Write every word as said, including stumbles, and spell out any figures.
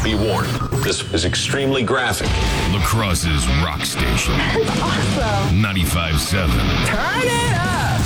Be warned, this is extremely graphic. La Crosse's rock station. That's awesome. ninety-five seven. Turn it up.